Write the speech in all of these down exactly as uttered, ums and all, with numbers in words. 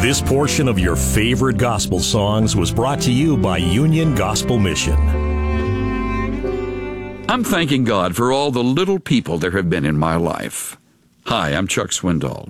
This portion of your favorite gospel songs was brought to you by Union Gospel Mission. I'm thanking God for all the little people there have been in my life. Hi, I'm Chuck Swindoll.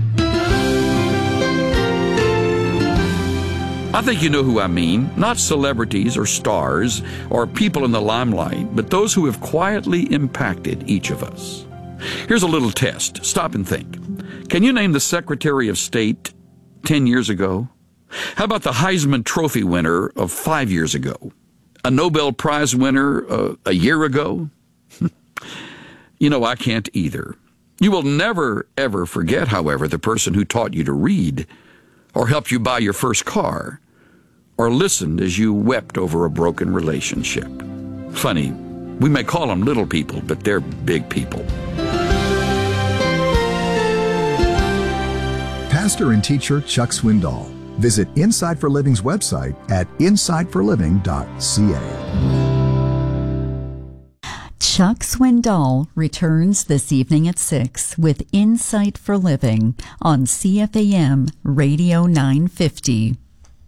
I think you know who I mean. Not celebrities or stars or people in the limelight, but those who have quietly impacted each of us. Here's a little test. Stop and think. Can you name the Secretary of State ten years ago? How about the Heisman Trophy winner of five years ago? A Nobel Prize winner uh, a year ago? You know, I can't either. You will never, ever forget, however, the person who taught you to read, or helped you buy your first car, or listened as you wept over a broken relationship. Funny, we may call them little people, but they're big people. Pastor and teacher Chuck Swindoll. Visit Inside for Living's website at inside for living dot c a. Chuck Swindoll returns this evening at six with Insight for Living on C F A M Radio nine fifty.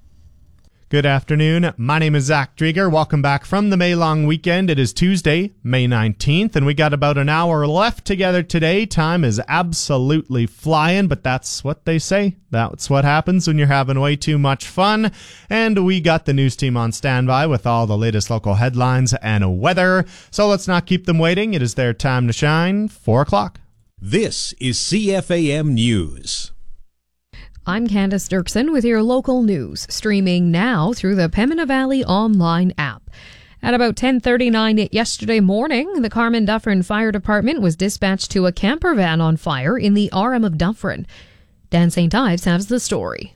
Good afternoon. My name is Zach Drieger. Welcome back from the May long weekend. It is Tuesday, May nineteenth, and we got about an hour left together today. Time is absolutely flying, but that's what they say. That's what happens when you're having way too much fun. And we got the news team on standby with all the latest local headlines and weather. So let's not keep them waiting. It is their time to shine. Four o'clock. This is C F A M News. I'm Candace Dirksen with your local news, streaming now through the Pembina Valley online app. At about ten thirty-nine yesterday morning, the Carman Dufferin Fire Department was dispatched to a camper van on fire in the R M of Dufferin. Dan Saint Ives has the story.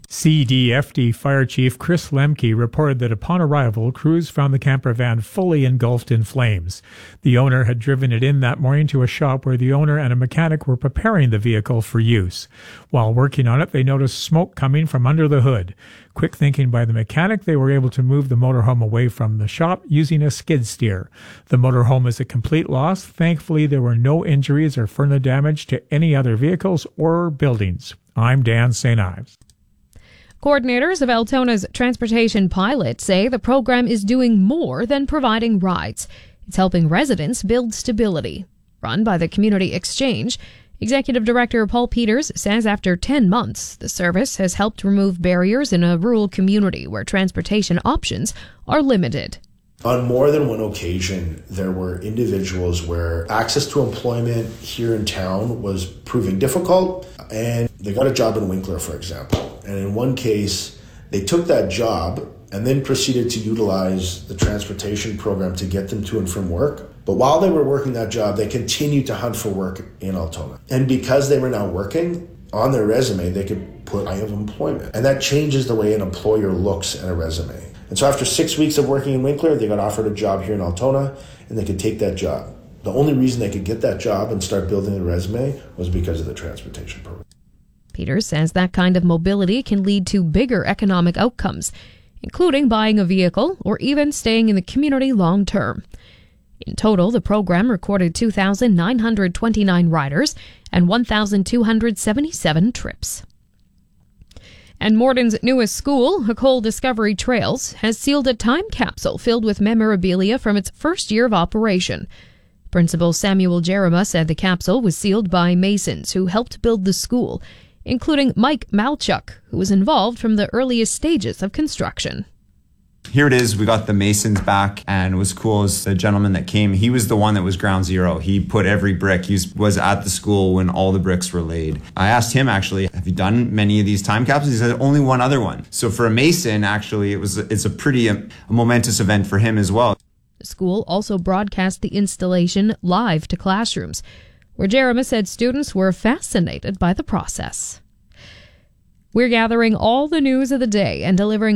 C D F D Fire Chief Chris Lemke reported that upon arrival, crews found the camper van fully engulfed in flames. The owner had driven it in that morning to a shop where the owner and a mechanic were preparing the vehicle for use. While working on it, they noticed smoke coming from under the hood. Quick thinking by the mechanic, they were able to move the motorhome away from the shop using a skid steer. The motorhome is a complete loss. Thankfully, there were no injuries or further damage to any other vehicles or buildings. I'm Dan Saint Ives. Coordinators of Altona's transportation pilot say the program is doing more than providing rides. It's helping residents build stability. Run by the Community Exchange, Executive Director Paul Peters says after ten months, the service has helped remove barriers in a rural community where transportation options are limited. On more than one occasion, there were individuals where access to employment here in town was proving difficult, and they got a job in Winkler, for example. And in one case, they took that job and then proceeded to utilize the transportation program to get them to and from work. But while they were working that job, they continued to hunt for work in Altona. And because they were now working, on their resume, they could put I have employment. And that changes the way an employer looks at a resume. And so after six weeks of working in Winkler, they got offered a job here in Altona, and they could take that job. The only reason they could get that job and start building a resume was because of the transportation program. Peters says that kind of mobility can lead to bigger economic outcomes, including buying a vehicle or even staying in the community long term. In total, the program recorded two thousand nine hundred twenty-nine riders and one thousand two hundred seventy-seven trips. And Morton's newest school, Hucole Discovery Trails, has sealed a time capsule filled with memorabilia from its first year of operation. Principal Samuel Jerema said the capsule was sealed by masons who helped build the school, including Mike Malchuk, who was involved from the earliest stages of construction. Here it is. We got the masons back, and it was cool as the gentleman that came, he was the one that was ground zero. He put every brick. He was at the school when all the bricks were laid. I asked him, actually, have you done many of these time capsules? He said only one other one. So for a mason, actually, it was it's a pretty a, a momentous event for him as well. The school also broadcast the installation live to classrooms, where Jeremy said students were fascinated by the process. We're gathering all the news of the day and delivering